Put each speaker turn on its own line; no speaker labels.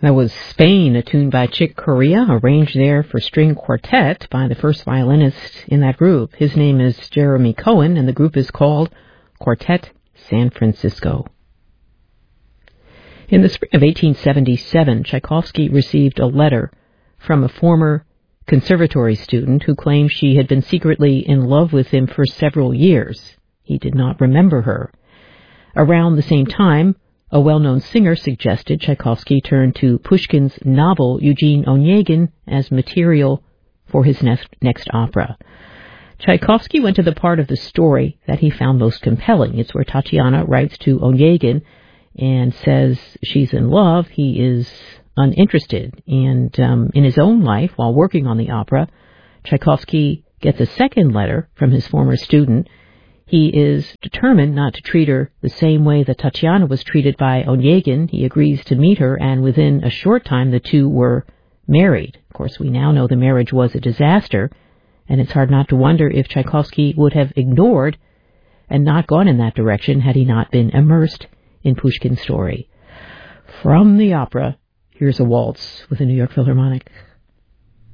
That was Spain, a tune by Chick Corea, arranged there for string quartet by the first violinist in that group. His name is Jeremy Cohen, and the group is called Quartet San Francisco. In the spring of 1877, Tchaikovsky received a letter from a former conservatory student who claimed she had been secretly in love with him for several years. He did not remember her. Around the same time, a well-known singer suggested Tchaikovsky turn to Pushkin's novel Eugene Onegin as material for his next opera. Tchaikovsky went to the part of the story that he found most compelling. It's where Tatiana writes to Onegin and says she's in love. He is uninterested. And in his own life, while working on the opera, Tchaikovsky gets a second letter from his former student. He is determined not to treat her the same way that Tatiana was treated by Onegin. He agrees to meet her, and within a short time, the two were married. Of course, we now know the marriage was a disaster, and it's hard not to wonder if Tchaikovsky would have ignored and not gone in that direction had he not been immersed in Pushkin's story. From the opera, here's a waltz with the New York Philharmonic.